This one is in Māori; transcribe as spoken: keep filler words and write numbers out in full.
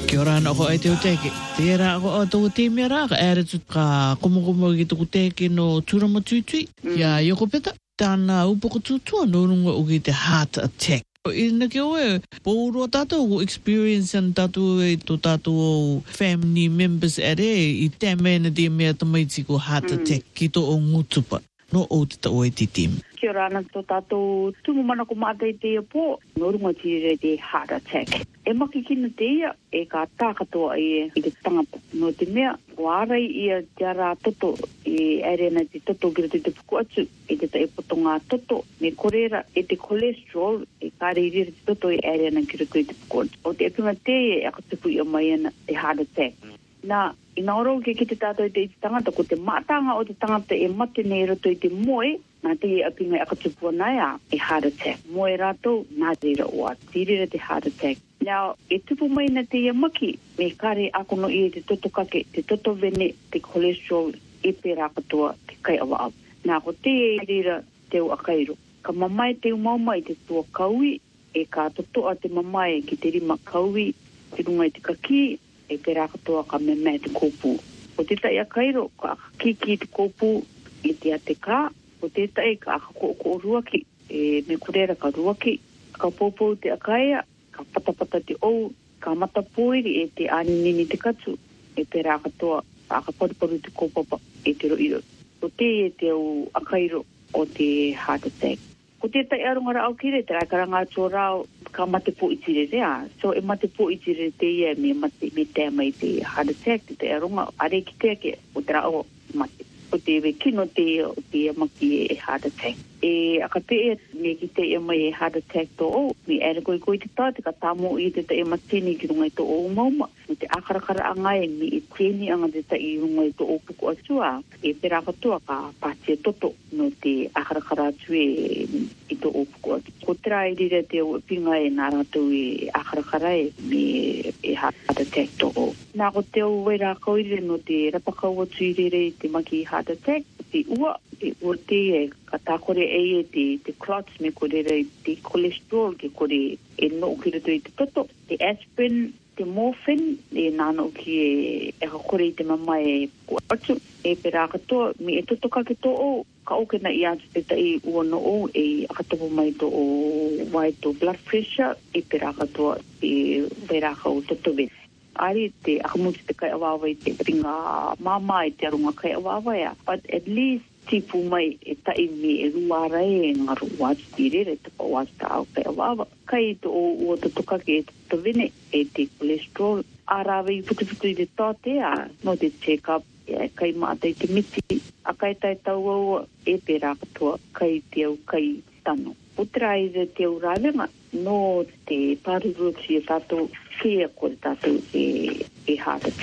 Kia ora ana ko ai te o teke. Tērā ko o tō te mea rā, ka ere tu ka komokomo ki tō teke no tūrama tūtui. Ia ioko peta, tāna upoko tūtua no runga o ki te heart attack. Ina ke oe, pōroa tātou ko experience an tātou e tō tātou o family members ere i tēmena te mea tamaiti ko heart attack ki tō o ngutupa. No o te ta oe te tim. Kia ora ana tō tātou tumu mana ko mātai te ia pō, no runga tire te heart attack. E maki kina te ia, e ka tākatoa i e te tangata. No te mea, wārai ia te ara toto, e arena te toto kira te te puku atu, e te ta e potonga toto, me korera e te cholesterol, e kāre i rira te toto e arena kira koe te puku atu. O te epinga te e, e akatupu i o mai ana te heart attack. Nā, ina oro ke ki te tātou i te tangata, ko te mātanga o te tangata e mate nei rato i te moe, nā te e apinga e akatupua nai a, e heart attack. Moe rato, nā te ira oa, tirira te heart attack. Now, e tupu mai na te ia maki, me kare akono i te toto kake, te toto vene, te cholesterol, e pera katoa, te kai awa apu. Nā, ko te e rira te o akairo. Ka mamai te umaumai te tua kaui, e ka totoa te mamai ki te rima kaui, te runga i te kaki, e pera katoa ka meme te kōpū. O te tai akairo, ka kiki te kōpū, i te ate kā, o te tai ka ako ko ruaki, e me kurera ka ruaki, ka pōpō te akaia, ka patapata te ou, ka matapoiri e te aninini te katu, e pera katoa, ka paruparu te kōpapa, e te roiro. O te e te o akairo o te heart attack. Ko te tai arungara au kire, te raikaranga tō rao, ka mate po itire rea. So e mate po itire te ia me mate me te mai te heart attack, te tai arunga, are ki te ake, o te rao mate. O te we kino te o te maki e heart attack. E akape e me ki te e mai e heart attack to o, me ere koi koi te tā, te ka tāmo i te te e matini ki rungai to o mauma. Me te akarakara angai me e tēni anga te ta i rungai to o puku atua, e pera katua ka pātia toto no te akarakara atu e i to o puku atu. Ko tera e rira te o pinga e nā rātou e akarakara e me e heart attack to o. Nā ko te o wera kauire no te rapakau atu i rere te maki heart attack, te ua, te ua te e ka tākore e e te, te clots me kore rei te cholesterol ke kore e no kira tu i te toto, te aspirin, te morphine, e nāno ki e e ka kore i te mama e kua atu, e pera katoa, me e toto ka ke to o, ka oke na i atu te tai ua no o, e akatopo mai to o wai to blood pressure, e pera katoa, e vera ka o toto vene. Ari te akamuti te kai awawa i te ringa mama i te arunga kai awawa ia. But at least tipu mai e tai me e ruara e ngaru wātu tirere te pa wātu ta au kai awawa. Kai to o ua to tokake e te vene e te cholesterol. Arawe i putuputu i te tāte a no te check-up e kai mātai te miti. A kai tai tau au e pera katoa kai te au kai tano. Putra i te au rāwenga no te pāruruti e tātou kia ko tātou e, e heart attack.